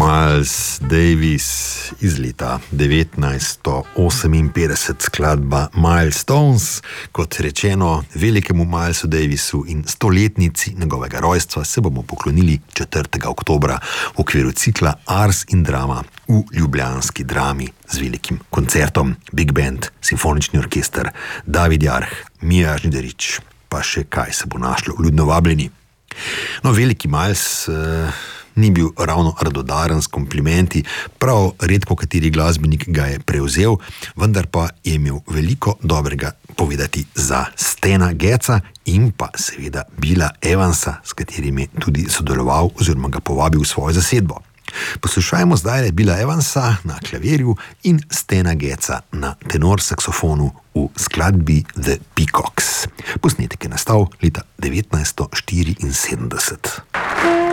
Miles Davis iz leta 1958, skladba Milestones. Kot rečeno, velikemu Milesu Davisu in 100-letnici njegovega rojstva se bomo poklonili 4. oktobra v okviru cikla Ars in Drama v ljubljanski Drami z velikim koncertom. Big Band, simfonični orkester, David Jarh, Mija Žnidarič, pa še kaj se bo našlo, ljudno vabljeni. No, veliki Miles ni bil ravno radodaren s komplimenti, prav redko kateri glasbenik ga je prevzel, vendar pa je imel veliko dobrega povedati za Stana Getza in pa seveda Billa Evansa, s katerim je tudi sodeloval oziroma ga povabil v svojo zasedbo. Poslušajmo zdaj Billa Evansa na klavirju in Stana Getza na tenor saksofonu v skladbi The Peacocks. Posnetek je nastal leta 1974.